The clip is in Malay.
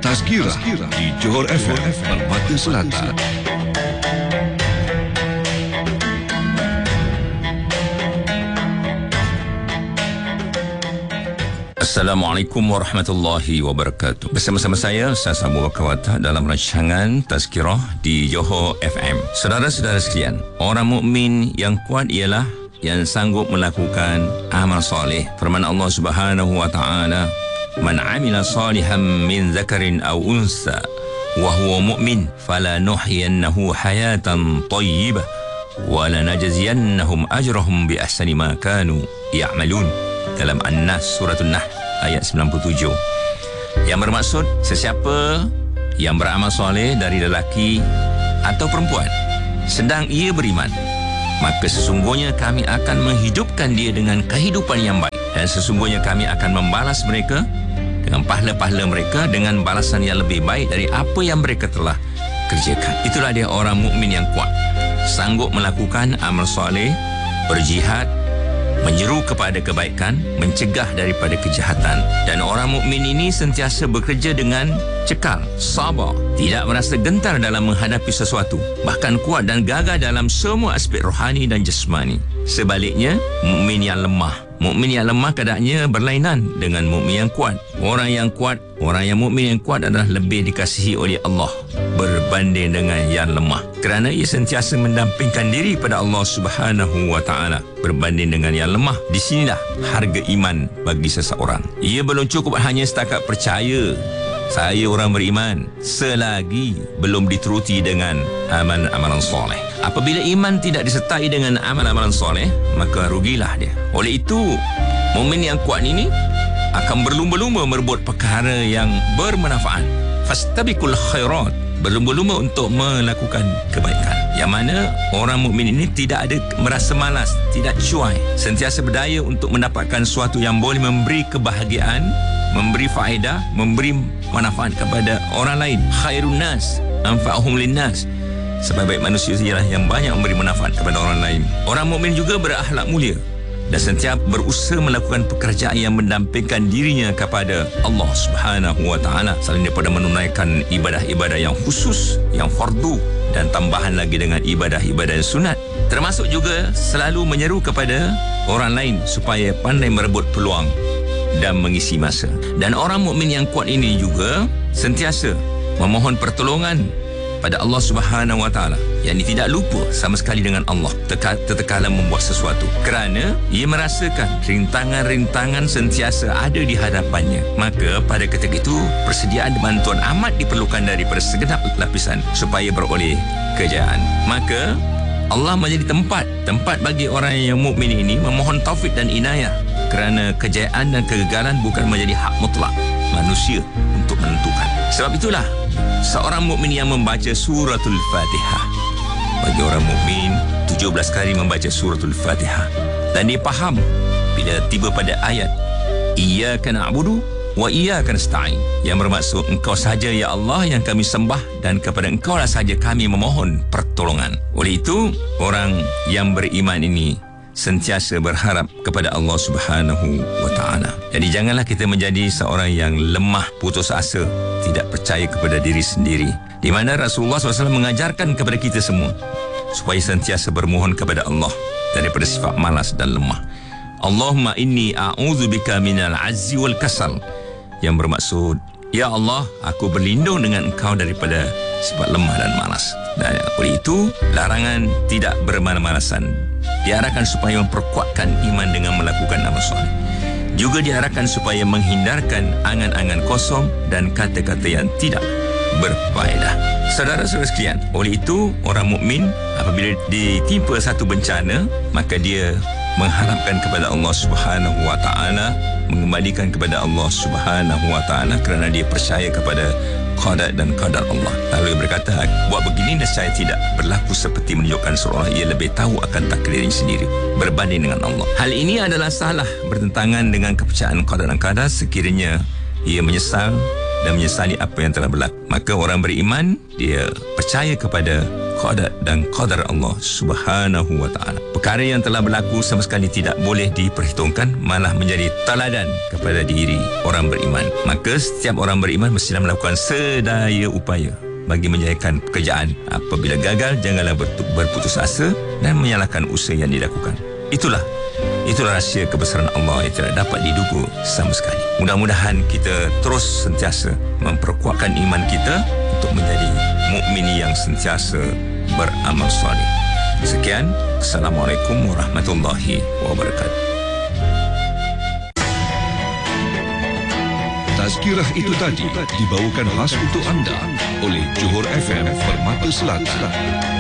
Tazkirah di Johor FM Permata Selatan. Assalamualaikum warahmatullahi wabarakatuh. Bersama-sama saya, Ustaz Abu Bakar Watah dalam rancangan Tazkirah di Johor FM. Saudara-saudara sekalian, orang mukmin yang kuat ialah yang sanggup melakukan amal soleh. Firman Allah Subhanahu wa taala, "Man 'amila salihan min dzakarin aw unsa wa huwa mu'min falanuhyiyannahu hayatan thayyibah wa lanajziyannahum ajrahum bi ahsani ma kanu ya'malun." Dalam An-Nas surah An-Nahl ayat 97. Yang bermaksud sesiapa yang beramal soleh dari lelaki atau perempuan sedang ia beriman, maka sesungguhnya kami akan menghidupkan dia dengan kehidupan yang baik, dan sesungguhnya kami akan membalas mereka dengan pahala-pahala mereka dengan balasan yang lebih baik dari apa yang mereka telah kerjakan. Itulah dia orang mukmin yang kuat, sanggup melakukan amal soleh, berjihad, menyeru kepada kebaikan, mencegah daripada kejahatan. Dan orang mukmin ini sentiasa bekerja dengan cekal, sabar, tidak merasa gentar dalam menghadapi sesuatu, bahkan kuat dan gagah dalam semua aspek rohani dan jasmani. Sebaliknya, mukmin yang lemah keadaannya berlainan dengan mukmin yang kuat. Orang yang mukmin yang kuat adalah lebih dikasihi oleh Allah berbanding dengan yang lemah, kerana ia sentiasa mendampingkan diri pada Allah Subhanahu wa taala berbanding dengan yang lemah. Di sinilah harga iman bagi seseorang. Ia belum cukup hanya setakat percaya saya orang beriman selagi belum diteruti dengan amalan-amalan soleh. Apabila iman tidak disertai dengan amalan-amalan soleh, maka rugilah dia. Oleh itu, mukmin yang kuat ini akan berlumba-lumba merebut perkara yang bermanfaat. Fastabiqul khairat, berlumba-lumba untuk melakukan kebaikan. Yang mana orang mukmin ini tidak ada merasa malas, tidak cuai, sentiasa berdaya untuk mendapatkan sesuatu yang boleh memberi kebahagiaan, memberi faedah, memberi manfaat kepada orang lain. Khairun nas anfa'uhum linnas, sebaik-baik manusia ialah yang banyak memberi manfaat kepada orang lain. Orang mukmin juga berakhlak mulia dan sentiasa berusaha melakukan pekerjaan yang mendampingkan dirinya kepada Allah Subhanahu wa taala, selain daripada menunaikan ibadah-ibadah yang khusus, yang fardu, dan tambahan lagi dengan ibadah-ibadah yang sunat. Termasuk juga selalu menyeru kepada orang lain supaya pandai merebut peluang dan mengisi masa. Dan orang mukmin yang kuat ini juga sentiasa memohon pertolongan pada Allah Subhanahu wa taala, yang ini tidak lupa sama sekali dengan Allah tatkala membuat sesuatu, kerana ia merasakan rintangan-rintangan sentiasa ada di hadapannya. Maka pada ketika itu persediaan bantuan amat diperlukan daripada segenap lapisan supaya beroleh kejayaan. Maka Allah menjadi tempat bagi orang yang mukmin ini memohon taufik dan inayah, kerana kejayaan dan kegagalan bukan menjadi hak mutlak manusia untuk menentukan. Sebab itulah seorang mukmin yang membaca suratul Fatihah, bagi orang mukmin 17 kali membaca suratul Fatihah, dan dia faham bila tiba pada ayat iyyaka na'budu wa iyyaka nasta'in, yang bermaksud engkau sahaja ya Allah yang kami sembah, dan kepada engkau lah sahaja kami memohon pertolongan. Oleh itu, orang yang beriman ini sentiasa berharap kepada Allah Subhanahu wa taala. Jadi janganlah kita menjadi seorang yang lemah, putus asa, tidak percaya kepada diri sendiri, di mana Rasulullah SAW mengajarkan kepada kita semua supaya sentiasa bermohon kepada Allah daripada sifat malas dan lemah. Allahumma inni a'udzubika minal azzi wal kasal, yang bermaksud ya Allah, aku berlindung dengan engkau daripada sifat lemah dan malas. Dan oleh itu, larangan tidak bermalas-malasan diarahkan supaya memperkuatkan iman dengan melakukan amal soleh. Juga diarahkan supaya menghindarkan angan-angan kosong dan kata-kata yang tidak berfaedah. Saudara-saudara sekalian, oleh itu orang mukmin apabila ditimpa satu bencana, maka dia mengharapkan kepada Allah Subhanahu wa taala, mengembalikan kepada Allah Subhanahu wa taala, kerana dia percaya kepada qada dan qadar Allah. Lalu dia berkata, buat begini nescaya tidak berlaku seperti menunjukkan seolah ia lebih tahu akan takdirnya sendiri berbanding dengan Allah. Hal ini adalah salah, bertentangan dengan kepercayaan qada dan qadar sekiranya ia menyesal dan menyesali apa yang telah berlaku. Maka orang beriman, dia percaya kepada qada dan qadar Allah Subhanahu wa taala. Perkara yang telah berlaku sama sekali tidak boleh diperhitungkan, malah menjadi teladan kepada diri orang beriman. Maka setiap orang beriman mestilah melakukan sedaya upaya bagi menjayakan pekerjaan. Apabila gagal, janganlah berputus asa dan menyalahkan usaha yang dilakukan. Itulah rahsia kebesaran Allah yang tidak dapat diduga sama sekali. Mudah-mudahan kita terus sentiasa memperkuatkan iman kita untuk menjadi mukmin yang sentiasa beramal soleh. Sekian, Assalamualaikum warahmatullahi wabarakatuh. Tazkirah itu tadi dibawakan khas untuk anda oleh Johor FM Permata Selatan.